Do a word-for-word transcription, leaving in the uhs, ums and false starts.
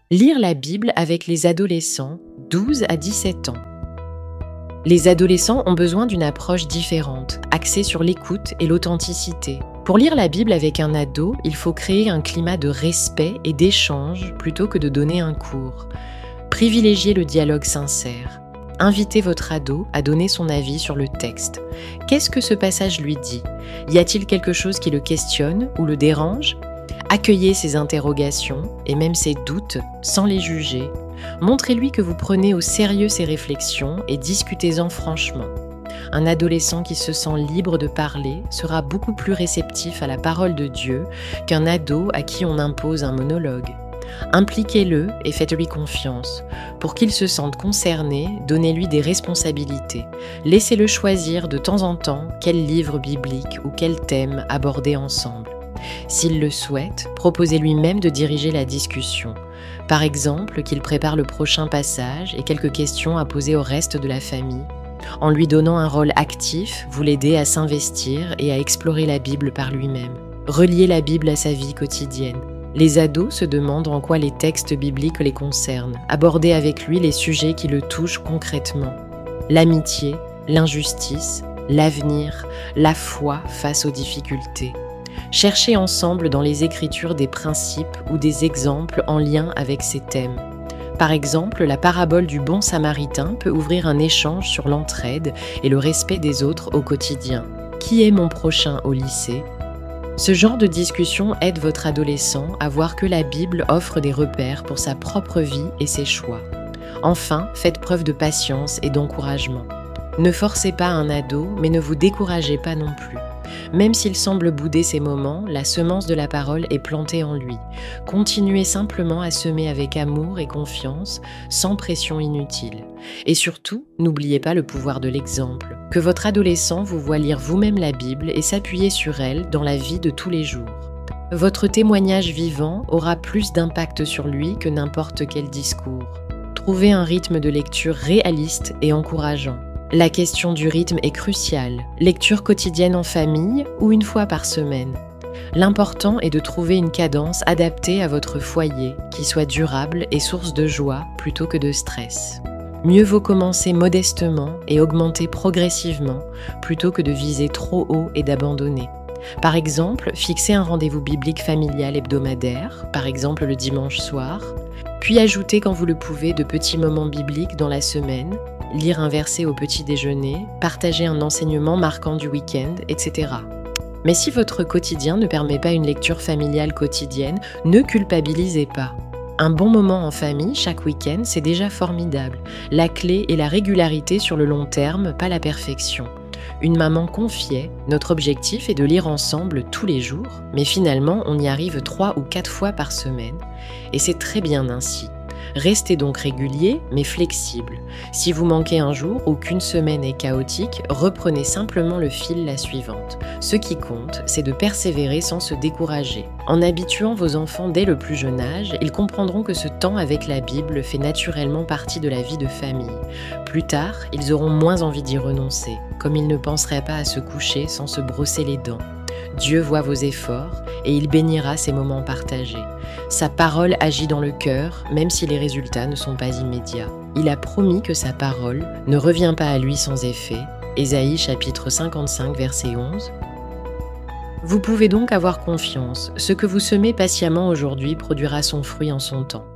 Lire la Bible avec les adolescents, douze à dix-sept ans. Les adolescents ont besoin d'une approche différente, axée sur l'écoute et l'authenticité. Pour lire la Bible avec un ado, il faut créer un climat de respect et d'échange plutôt que de donner un cours. Privilégiez le dialogue sincère. Invitez votre ado à donner son avis sur le texte. Qu'est-ce que ce passage lui dit ? Y a-t-il quelque chose qui le questionne ou le dérange ? Accueillez ses interrogations et même ses doutes sans les juger. Montrez-lui que vous prenez au sérieux ses réflexions et discutez-en franchement. Un adolescent qui se sent libre de parler sera beaucoup plus réceptif à la parole de Dieu qu'un ado à qui on impose un monologue. Impliquez-le et faites-lui confiance. Pour qu'il se sente concerné, donnez-lui des responsabilités. Laissez-le choisir de temps en temps quel livre biblique ou quel thème aborder ensemble. S'il le souhaite, proposez-lui même de diriger la discussion. Par exemple, qu'il prépare le prochain passage et quelques questions à poser au reste de la famille. En lui donnant un rôle actif, vous l'aidez à s'investir et à explorer la Bible par lui-même. Reliez la Bible à sa vie quotidienne. Les ados se demandent en quoi les textes bibliques les concernent. Abordez avec lui les sujets qui le touchent concrètement. L'amitié, l'injustice, l'avenir, la foi face aux difficultés. Cherchez ensemble dans les Écritures des principes ou des exemples en lien avec ces thèmes. Par exemple, la parabole du bon samaritain peut ouvrir un échange sur l'entraide et le respect des autres au quotidien. Qui est mon prochain au lycée ? Ce genre de discussion aide votre adolescent à voir que la Bible offre des repères pour sa propre vie et ses choix. Enfin, faites preuve de patience et d'encouragement. Ne forcez pas un ado, mais ne vous découragez pas non plus. Même s'il semble bouder ces moments, la semence de la parole est plantée en lui. Continuez simplement à semer avec amour et confiance, sans pression inutile. Et surtout, n'oubliez pas le pouvoir de l'exemple. Que votre adolescent vous voie lire vous-même la Bible et s'appuyer sur elle dans la vie de tous les jours. Votre témoignage vivant aura plus d'impact sur lui que n'importe quel discours. Trouvez un rythme de lecture réaliste et encourageant. La question du rythme est cruciale. Lecture quotidienne en famille ou une fois par semaine. L'important est de trouver une cadence adaptée à votre foyer, qui soit durable et source de joie plutôt que de stress. Mieux vaut commencer modestement et augmenter progressivement plutôt que de viser trop haut et d'abandonner. Par exemple, fixez un rendez-vous biblique familial hebdomadaire, par exemple le dimanche soir, puis ajoutez quand vous le pouvez de petits moments bibliques dans la semaine, lire un verset au petit déjeuner, partager un enseignement marquant du week-end, et cetera. Mais si votre quotidien ne permet pas une lecture familiale quotidienne, ne culpabilisez pas. Un bon moment en famille chaque week-end, c'est déjà formidable. La clé est la régularité sur le long terme, pas la perfection. Une maman confiait, notre objectif est de lire ensemble tous les jours, mais finalement on y arrive trois ou quatre fois par semaine, et c'est très bien ainsi. Restez donc régulier, mais flexible. Si vous manquez un jour ou qu'une semaine est chaotique, reprenez simplement le fil la suivante. Ce qui compte, c'est de persévérer sans se décourager. En habituant vos enfants dès le plus jeune âge, ils comprendront que ce temps avec la Bible fait naturellement partie de la vie de famille. Plus tard, ils auront moins envie d'y renoncer, comme ils ne penseraient pas à se coucher sans se brosser les dents. Dieu voit vos efforts et il bénira ces moments partagés. Sa parole agit dans le cœur, même si les résultats ne sont pas immédiats. Il a promis que sa parole ne revient pas à lui sans effet. Ésaïe chapitre cinquante-cinq, verset onze. Vous pouvez donc avoir confiance. Ce que vous semez patiemment aujourd'hui produira son fruit en son temps.